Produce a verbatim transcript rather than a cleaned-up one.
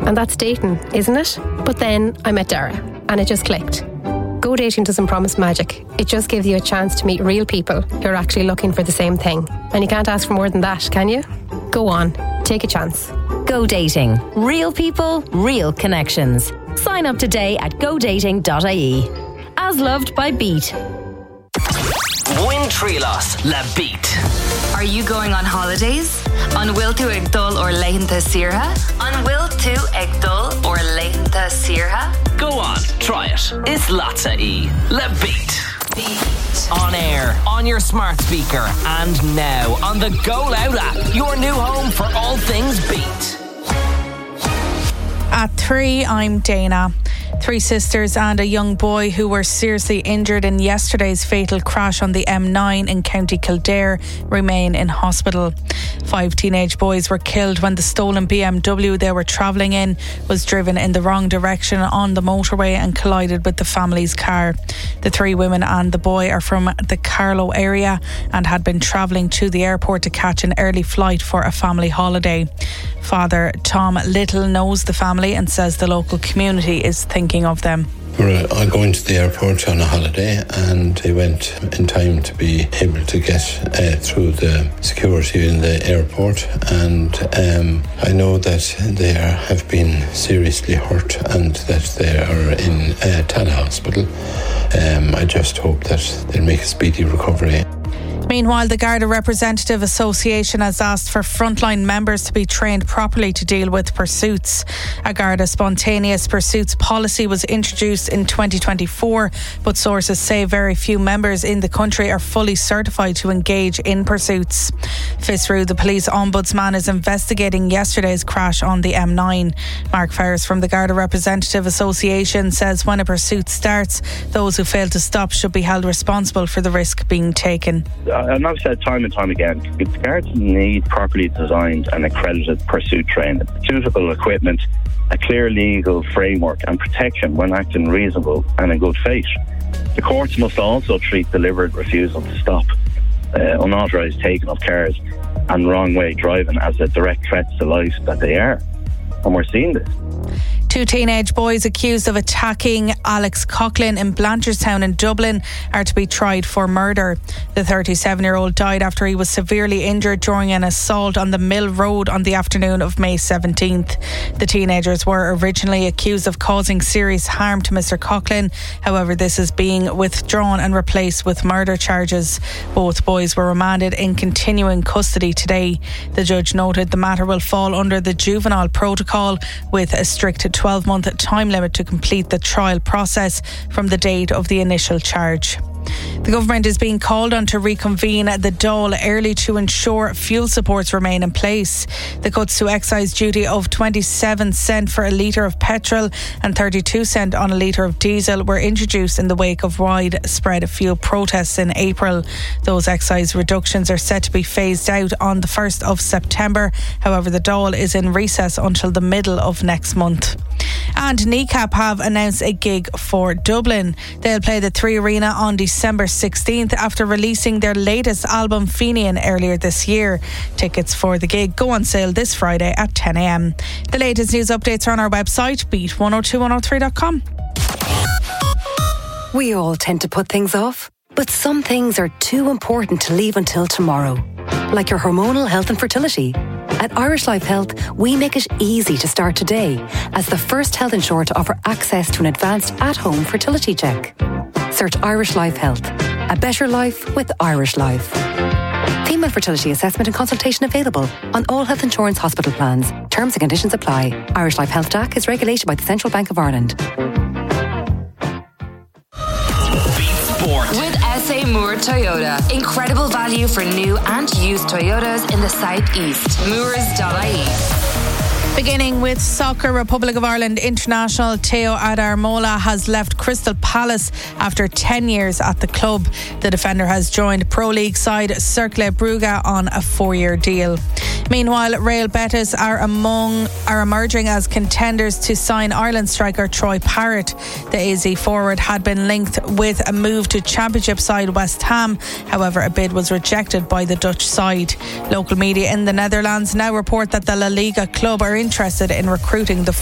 and that's dating, isn't it? But then I met Dara, and it just clicked. Go Dating doesn't promise magic. It just gives you a chance to meet real people who are actually looking for the same thing. And you can't ask for more than that, can you? Go on, take a chance. Go Dating. Real people, real connections. Sign up today at go dating dot I E. As loved by Beat. Win Trilos La Beat. Are you going on holidays? An bhfuil tú ag dul or leitheanta saoirtha? An bhfuil tú ag dul or leitheanta saoirtha? Go on, try it. It's Latza E. La Beat. Beat. On air, on your smart speaker, and now on the Go Loud app, your new home for all things Beat. At three, I'm Dana. Three sisters and a young boy who were seriously injured in yesterday's fatal crash on the M nine in County Kildare remain in hospital. Five teenage boys were killed when the stolen B M W they were travelling in was driven in the wrong direction on the motorway and collided with the family's car. The three women and the boy are from the Carlow area and had been travelling to the airport to catch an early flight for a family holiday. Father Tom Little knows the family and says the local community is thinking of them. We're uh, going to the airport on a holiday, and they went in time to be able to get uh, through the security in the airport. And um, I know that they are, have been seriously hurt and that they are in uh, Tala Hospital. Um, I just hope that they'll make a speedy recovery. Meanwhile, the Garda Representative Association has asked for frontline members to be trained properly to deal with pursuits. A Garda spontaneous pursuits policy was introduced in twenty twenty-four, but sources say very few members in the country are fully certified to engage in pursuits. Fisrue, the police ombudsman, is investigating yesterday's crash on the M nine. Mark Ferris from the Garda Representative Association says when a pursuit starts, those who fail to stop should be held responsible for the risk being taken. And I've said time and time again, guards need properly designed and accredited pursuit training, suitable equipment, a clear legal framework and protection when acting reasonable and in good faith. The courts must also treat deliberate refusal to stop, uh, unauthorised taking of cars and wrong way driving as a direct threat to life that they are. And we're seeing this. Two teenage boys accused of attacking Alex Coughlin in Blanchardstown in Dublin are to be tried for murder. The thirty-seven-year-old died after he was severely injured during an assault on the Mill Road on the afternoon of May seventeenth. The teenagers were originally accused of causing serious harm to Mister Coughlin. However, this is being withdrawn and replaced with murder charges. Both boys were remanded in continuing custody today. The judge noted the matter will fall under the juvenile protocol with a strict twelve-month time limit to complete the trial process from the date of the initial charge. The government is being called on to reconvene the Dáil early to ensure fuel supports remain in place. The cuts to excise duty of twenty-seven cent for a litre of petrol and thirty-two cent on a litre of diesel were introduced in the wake of widespread fuel protests in April. Those excise reductions are set to be phased out on the first of September. However, the Dáil is in recess until the middle of next month. And N E C A P have announced a gig for Dublin. They'll play the Three Arena on December sixteenth after releasing their latest album Fenian earlier this year. Tickets for the gig go on sale this Friday at ten a.m. The latest news updates are on our website, beat one oh two one oh three dot com. We all tend to put things off, but some things are too important to leave until tomorrow. Like your hormonal health and fertility. At Irish Life Health, we make it easy to start today as the first health insurer to offer access to an advanced at-home fertility check. Search Irish Life Health. A better life with Irish Life. Female fertility assessment and consultation available on all health insurance hospital plans. Terms and conditions apply. Irish Life Health D A C is regulated by the Central Bank of Ireland. With S A Moore Toyota. Incredible value for new and used Toyotas in the southeast. moores dot I E. Beginning with soccer, Republic of Ireland international Theo Adarmola has left Crystal Palace after ten years at the club. The defender has joined Pro League side Cercle Brugge on a four-year deal. Meanwhile, Real Betis are among are emerging as contenders to sign Ireland striker Troy Parrott. The A Z forward had been linked with a move to Championship side West Ham. However, a bid was rejected by the Dutch side. Local media in the Netherlands now report that the La Liga club are interested in recruiting the